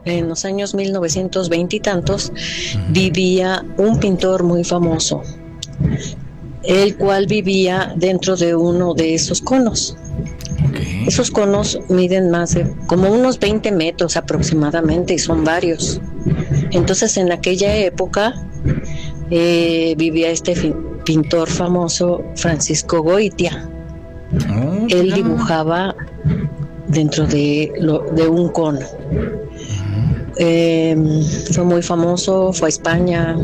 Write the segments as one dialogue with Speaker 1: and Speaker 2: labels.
Speaker 1: en los años 1920 y tantos, vivía un pintor muy famoso, el cual vivía dentro de uno de esos conos.
Speaker 2: Okay.
Speaker 1: Esos conos miden más de como unos 20 metros aproximadamente y son varios. Entonces, en aquella época vivía este pintor famoso, Francisco Goitia. Él dibujaba dentro de un cono. Fue muy famoso, fue a España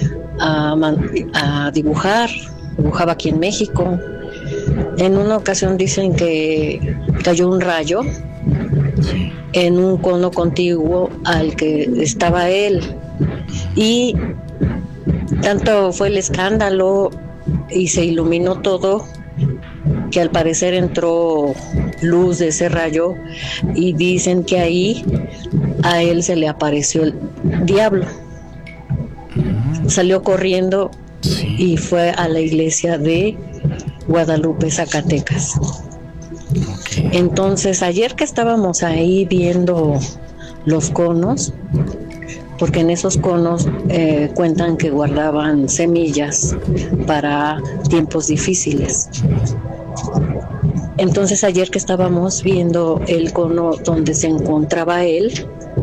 Speaker 1: a dibujaba aquí en México. En una ocasión dicen que cayó un rayo en un cono contiguo al que estaba él, y tanto fue el escándalo y se iluminó todo, que al parecer entró luz de ese rayo, y dicen que ahí a él se le apareció el diablo. Salió corriendo y fue a la iglesia de Guadalupe, Zacatecas. Entonces, ayer que estábamos ahí viendo los conos, porque en esos conos cuentan que guardaban semillas para tiempos difíciles. Entonces, ayer que estábamos viendo el cono donde se encontraba él,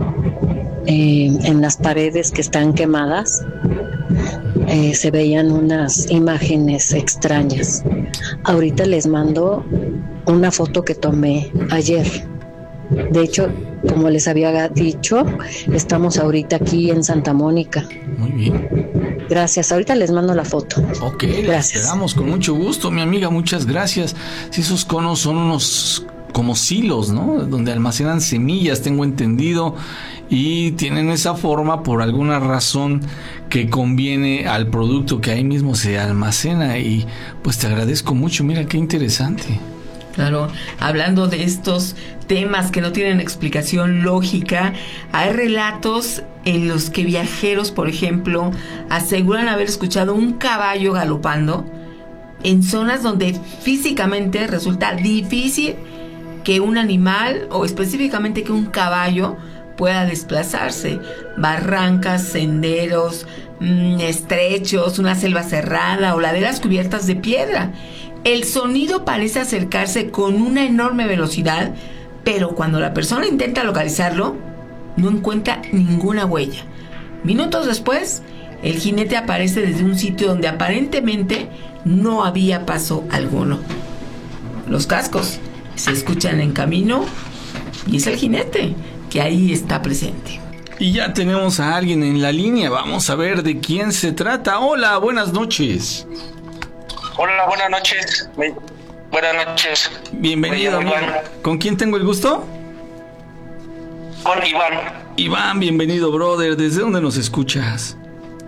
Speaker 1: en las paredes que están quemadas, se veían unas imágenes extrañas. Ahorita les mando una foto que tomé ayer. De hecho, como les había dicho, estamos ahorita aquí en Santa Mónica.
Speaker 2: Muy bien.
Speaker 1: Gracias, ahorita les mando la foto.
Speaker 2: Ok,
Speaker 1: gracias.
Speaker 2: La esperamos con mucho gusto, mi amiga, muchas gracias. Si esos conos son unos como silos, ¿no? Donde almacenan semillas, tengo entendido, y tienen esa forma por alguna razón que conviene al producto que ahí mismo se almacena, y pues te agradezco mucho, mira qué interesante.
Speaker 3: Claro, hablando de estos temas que no tienen explicación lógica, hay relatos en los que viajeros, por ejemplo, aseguran haber escuchado un caballo galopando en zonas donde físicamente resulta difícil que un animal, o específicamente que un caballo, pueda desplazarse. Barrancas, senderos estrechos, una selva cerrada o laderas cubiertas de piedra. El sonido parece acercarse con una enorme velocidad, pero cuando la persona intenta localizarlo, no encuentra ninguna huella. Minutos después, el jinete aparece desde un sitio donde aparentemente no había paso alguno. Los cascos se escuchan en camino y es el jinete que ahí está presente.
Speaker 2: Y ya tenemos a alguien en la línea, vamos a ver de quién se trata. Hola, buenas noches.
Speaker 4: Hola, buenas noches. Buenas noches.
Speaker 2: Bienvenido, amigo. ¿Con quién tengo el gusto?
Speaker 4: Con Iván.
Speaker 2: Iván, bienvenido, brother. ¿Desde dónde nos escuchas?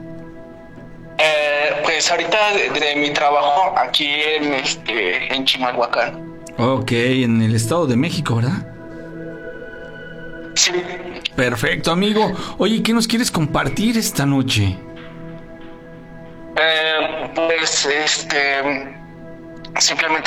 Speaker 4: Pues ahorita de mi trabajo aquí en Chimalhuacán.
Speaker 2: Ok, en el Estado de México, ¿verdad?
Speaker 4: Sí.
Speaker 2: Perfecto, amigo. Oye, ¿qué nos quieres compartir esta noche?
Speaker 4: Pues simplemente